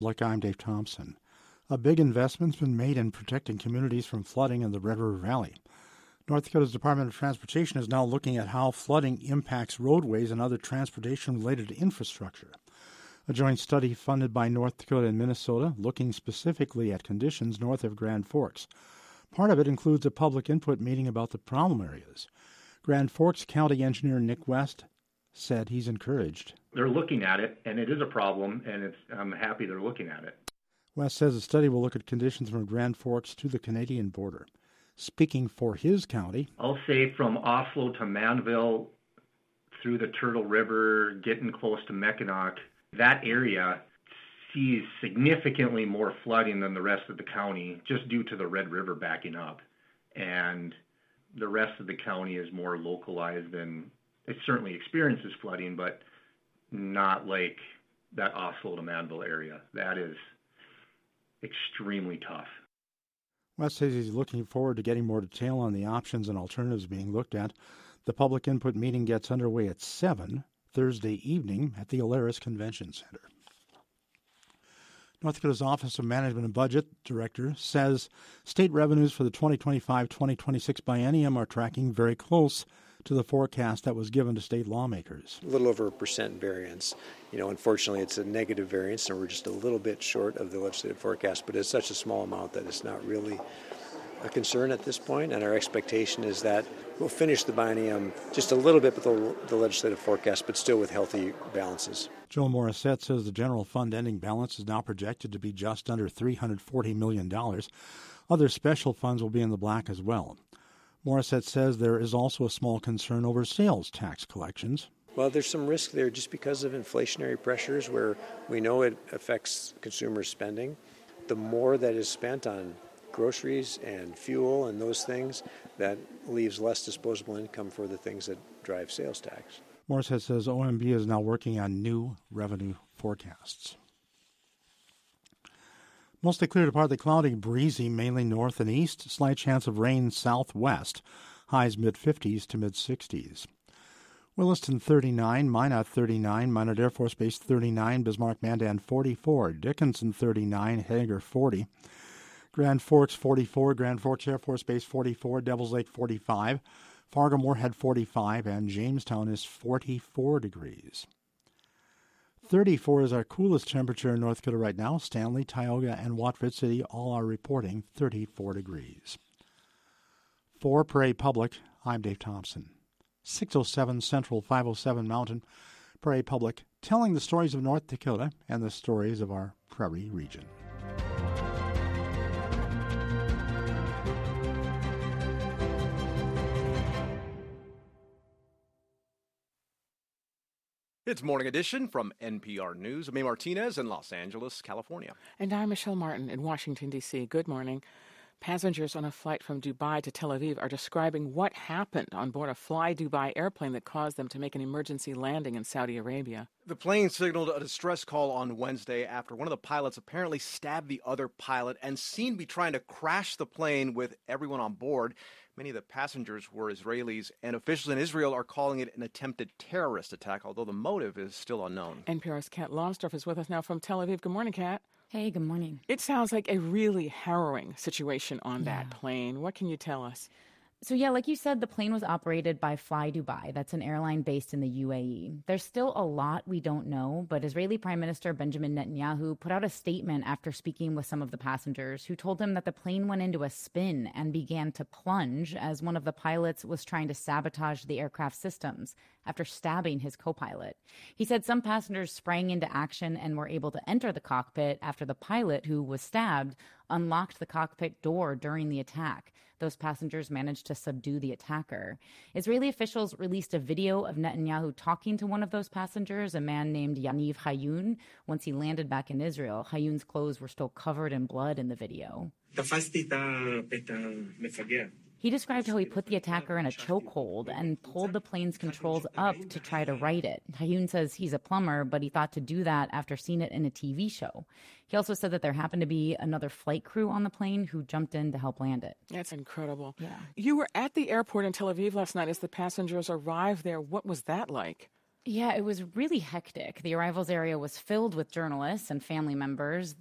I'm Dave Thompson. A big investment's been made in protecting communities from flooding in the Red River Valley. North Dakota's Department of Transportation is now looking at how flooding impacts roadways and other transportation-related infrastructure. A joint study funded by North Dakota and Minnesota looking specifically at conditions north of Grand Forks. Part of it includes a public input meeting about the problem areas. Grand Forks County Engineer Nick West said he's encouraged. They're looking at it, and it is a problem, and I'm happy they're looking at it. West says the study will look at conditions from Grand Forks to the Canadian border. Speaking for his county, I'll say from Oslo to Manville, through the Turtle River, getting close to Mackinac, that area sees significantly more flooding than the rest of the county just due to the Red River backing up. And the rest of the county is more localized and it certainly experiences flooding, but not like that Oslo to Manville area. That is extremely tough. West says he's looking forward to getting more detail on the options and alternatives being looked at. The public input meeting gets underway at 7 Thursday evening at the Alaris Convention Center. North Dakota's Office of Management and Budget Director says state revenues for the 2025-2026 biennium are tracking very close to the forecast that was given to state lawmakers. A little over 1% variance. Unfortunately, it's a negative variance, and we're just a little bit short of the legislative forecast, but it's such a small amount that it's not really a concern at this point, and our expectation is that we'll finish the biennium just a little bit below the legislative forecast, but still with healthy balances. Joe Morissette says the general fund ending balance is now projected to be just under $340 million. Other special funds will be in the black as well. Morissette says there is also a small concern over sales tax collections. Well, there's some risk there just because of inflationary pressures where we know it affects consumer spending. The more that is spent on groceries and fuel and those things, that leaves less disposable income for the things that drive sales tax. Morissette says OMB is now working on new revenue forecasts. Mostly clear to partly cloudy, breezy, mainly north and east. Slight chance of rain southwest. Highs mid-50s to mid-60s. Williston 39, Minot 39, Minot Air Force Base 39, Bismarck-Mandan 44, Dickinson 39, Hager 40, Grand Forks 44, Grand Forks Air Force Base 44, Devils Lake 45, Fargo-Moorhead 45, and Jamestown is 44 degrees. 34 is our coolest temperature in North Dakota right now. Stanley, Tioga, and Watford City all are reporting 34 degrees. For Prairie Public, I'm Dave Thompson. 607 Central, 507 Mountain. Prairie Public, telling the stories of North Dakota and the stories of our prairie region. It's Morning Edition from NPR News. I'm May Martinez in Los Angeles, California. And I'm Michelle Martin in Washington, D.C. Good morning. Passengers on a flight from Dubai to Tel Aviv are describing what happened on board a Fly Dubai airplane that caused them to make an emergency landing in Saudi Arabia. The plane signaled a distress call on Wednesday after one of the pilots apparently stabbed the other pilot and seemed to be trying to crash the plane with everyone on board. Many of the passengers were Israelis, and officials in Israel are calling it an attempted terrorist attack, although the motive is still unknown. NPR's Kat Lomsdorf is with us now from Tel Aviv. Good morning, Kat. Hey, good morning. It sounds like a really harrowing situation on that plane. What can you tell us? So, like you said, the plane was operated by Fly Dubai. That's an airline based in the UAE. There's still a lot we don't know, but Israeli Prime Minister Benjamin Netanyahu put out a statement after speaking with some of the passengers who told him that the plane went into a spin and began to plunge as one of the pilots was trying to sabotage the aircraft systems after stabbing his co-pilot. He said some passengers sprang into action and were able to enter the cockpit after the pilot, who was stabbed, unlocked the cockpit door during the attack. Those passengers managed to subdue the attacker. Israeli officials released a video of Netanyahu talking to one of those passengers, a man named Yaniv Hayun. Once he landed back in Israel, Hayun's clothes were still covered in blood in the video. He described how he put the attacker in a chokehold and pulled the plane's controls up to try to right it. Hayun says he's a plumber, but he thought to do that after seeing it in a TV show. He also said that there happened to be another flight crew on the plane who jumped in to help land it. That's incredible. Yeah. You were at the airport in Tel Aviv last night as the passengers arrived there. What was that like? Yeah, it was really hectic. The arrivals area was filled with journalists and family members.